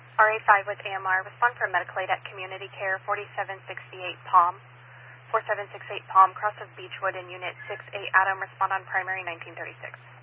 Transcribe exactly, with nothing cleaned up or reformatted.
R A five with A M R, respond for medical aid at Community Care, forty-seven sixty-eight Palm, forty-seven sixty-eight Palm, cross of Beechwood in Unit six eight Adam, respond on primary nineteen thirty-six.